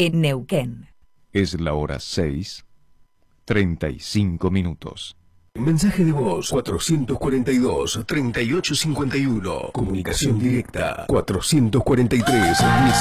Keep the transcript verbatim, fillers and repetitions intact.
en Neuquén. Es la hora seis, treinta y cinco minutos. Mensaje de voz cuatrocientos cuarenta y dos, treinta y ocho cincuenta y uno. Comunicación directa cuatrocientos cuarenta y tres, dieciséis